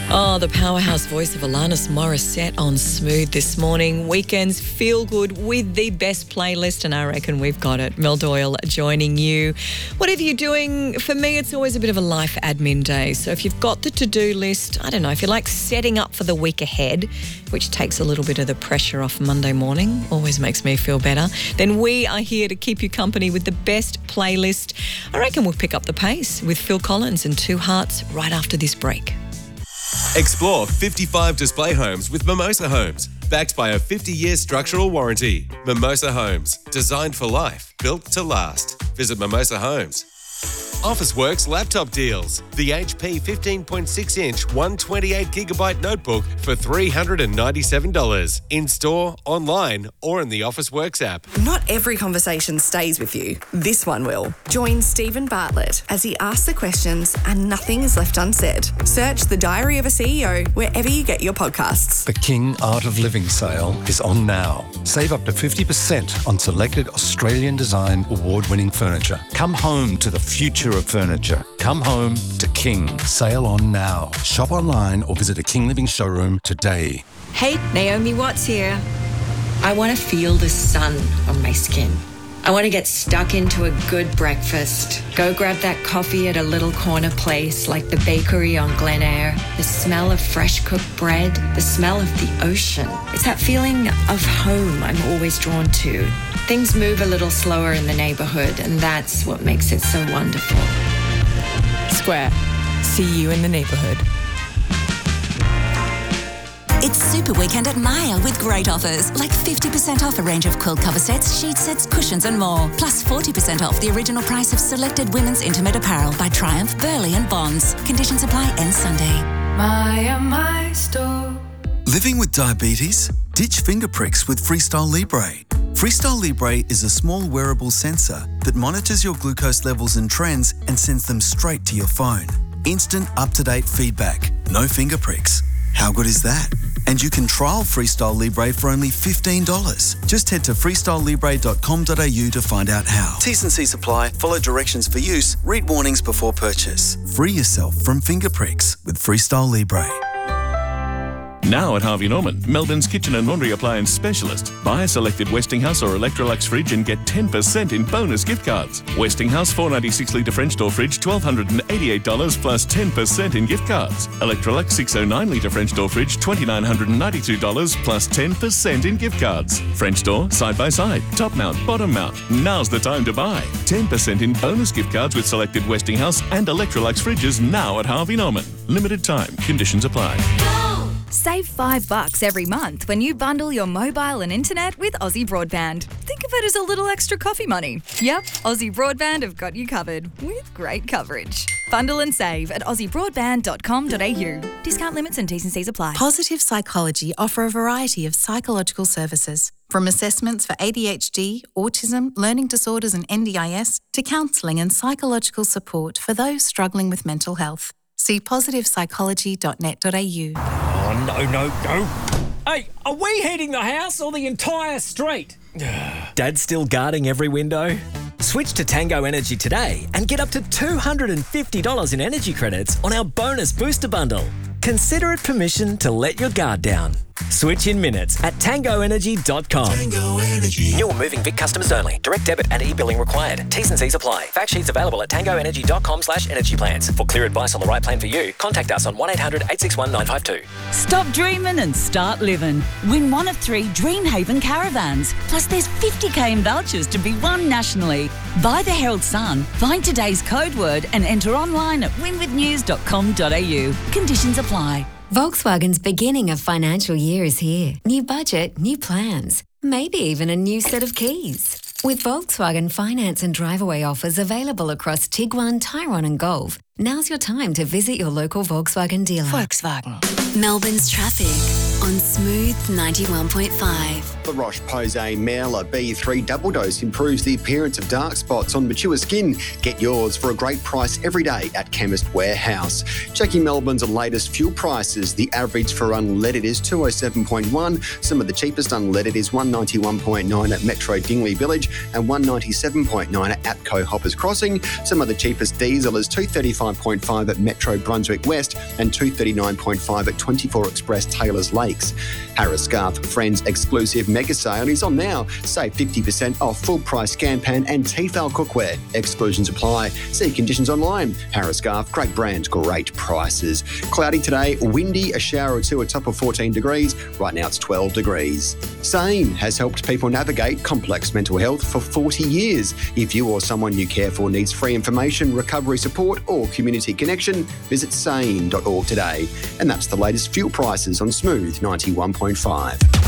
Oh, the powerhouse voice of Alanis Morissette on Smooth this morning. Weekends feel good with the best playlist, and I reckon we've got it. Mel Doyle joining you. Whatever you're doing, for me, it's always a bit of a life admin day. So if you've got the to-do list, I don't know, if you like setting up for the week ahead, which takes a little bit of the pressure off Monday morning, always makes me feel better, then we are here to keep you company with the best playlist. I reckon we'll pick up the pace with Phil Collins and Two Hearts right after this break. Explore 55 display homes with Mimosa Homes, backed by a 50-year structural warranty. Mimosa Homes, designed for life, built to last. Visit Mimosa Homes. Officeworks laptop deals. The HP 15.6-inch 128GB notebook for $397. In-store, online, or in the Officeworks app. Not every conversation stays with you. This one will. Join Stephen Bartlett as he asks the questions and nothing is left unsaid. Search The Diary of a CEO wherever you get your podcasts. The King Art of Living sale is on now. Save up to 50% on selected Australian design award-winning furniture. Come home to the future of furniture. Come home to King. Sale on now. Shop online or visit a King Living showroom today. Hey, Naomi Watts here. I want to feel the sun on my skin. I want to get stuck into a good breakfast. Go grab that coffee at a little corner place like the bakery on Glen Eyre. The smell of fresh cooked bread. The smell of the ocean. It's that feeling of home I'm always drawn to. Things move a little slower in the neighbourhood, and that's what makes it so wonderful. Square. See you in the neighbourhood. It's Super Weekend at Maya with great offers, like 50% off a range of quilt cover sets, sheet sets, cushions and more. Plus 40% off the original price of selected women's intimate apparel by Triumph, Burley and Bonds. Conditions apply end Sunday. Maya, my store. Living with diabetes? Ditch finger pricks with Freestyle Libre. Freestyle Libre is a small wearable sensor that monitors your glucose levels and trends and sends them straight to your phone. Instant, up-to-date feedback. No finger pricks. How good is that? And you can trial Freestyle Libre for only $15. Just head to freestylelibre.com.au to find out how. T's and C's apply. Follow directions for use. Read warnings before purchase. Free yourself from finger pricks with Freestyle Libre. Now at Harvey Norman, Melbourne's kitchen and laundry appliance specialist. Buy a selected Westinghouse or Electrolux fridge and get 10% in bonus gift cards. Westinghouse 496 litre French door fridge, $1,288 plus 10% in gift cards. Electrolux 609 litre French door fridge, $2,992 plus 10% in gift cards. French door, side by side, top mount, bottom mount. Now's the time to buy. 10% in bonus gift cards with selected Westinghouse and Electrolux fridges now at Harvey Norman. Limited time. Conditions apply. Save $5 every month when you bundle your mobile and internet with Aussie Broadband. Think of it as a little extra coffee money. Yep, Aussie Broadband have got you covered with great coverage. Bundle and save at aussiebroadband.com.au. Discount limits and T's and C's apply. Positive Psychology offer a variety of psychological services, from assessments for ADHD, autism, learning disorders and NDIS, to counselling and psychological support for those struggling with mental health. See positivepsychology.net.au. Oh, no. Hey, are we heating the house or the entire street? Dad's still guarding every window? Switch to Tango Energy today and get up to $250 in energy credits on our bonus booster bundle. Consider it permission to let your guard down. Switch in minutes at tangoenergy.com. Tango Energy. New or moving Vic customers only. Direct debit and e-billing required. T's and C's apply. Fact sheets available at tangoenergy.com/energy plans. For clear advice on the right plan for you, contact us on 1-800-861-952. Stop dreaming and start living. Win one of 3 Dreamhaven caravans. Plus there's 50k in vouchers to be won nationally. Buy the Herald Sun, find today's code word and enter online at winwithnews.com.au. Conditions apply. Volkswagen's beginning of financial year is here. New budget, new plans, maybe even a new set of keys. With Volkswagen finance and drive-away offers available across Tiguan, Tyrone and Golf, now's your time to visit your local Volkswagen dealer. Volkswagen. Melbourne's traffic. on Smooth 91.5. The Roche-Posay Merla B3 double dose improves the appearance of dark spots on mature skin. Get yours for a great price every day at Chemist Warehouse. Checking Melbourne's latest fuel prices, the average for unleaded is 207.1. Some of the cheapest unleaded is 191.9 at Metro Dingley Village and 197.9 at APCO Hoppers Crossing. Some of the cheapest diesel is 235.5 at Metro Brunswick West and 239.5 at 24 Express Taylors Lakes. Harris Scarth Friends exclusive mega sale is on now. Save 50% off full price scan pan and Tefal cookware. Exclusions apply. See conditions online. Harris Scarth, great brand, great prices. Cloudy today, windy, a shower or two, a top of 14 degrees. Right now it's 12 degrees. SANE has helped people navigate complex mental health for 40 years. If you or someone you care for needs free information, recovery support or community connection, visit sane.org today. And that's the latest fuel prices on Smooth 91.5.